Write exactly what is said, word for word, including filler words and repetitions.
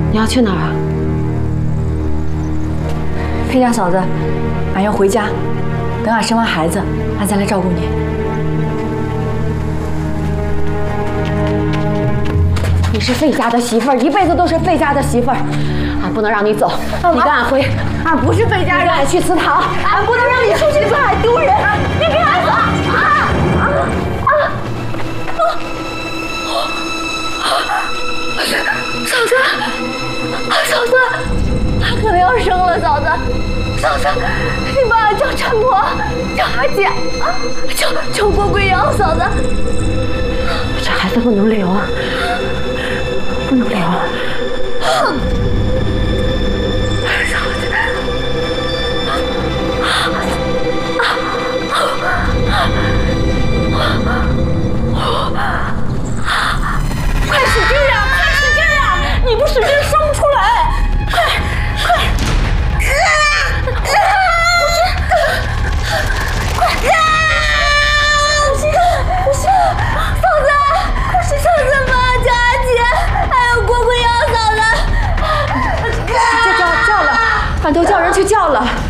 你要去哪儿啊？ 裴家嫂子，俺要回家，等俺生完孩子，俺再来照顾你。 你是费家的媳妇儿，一辈子都是费家的媳妇儿，俺不能让你走。你跟俺回，俺不是费家人，俺去祠堂，俺不能让你出去，这还丢人。你跟俺走！啊啊啊！嫂子，嫂子，她可能要生了，嫂子，嫂子，你帮俺叫陈婆，叫二姐，求求郭贵阳，嫂子，这孩子不能留啊，不能留啊！嫂子，快使劲呀！快使劲呀！你不使劲生不出来！快快！不是，快！不是不是，嫂子，快使嫂子帮我叫阿姐，还有郭贵阳嫂子。这叫叫了，俺都叫人去叫了。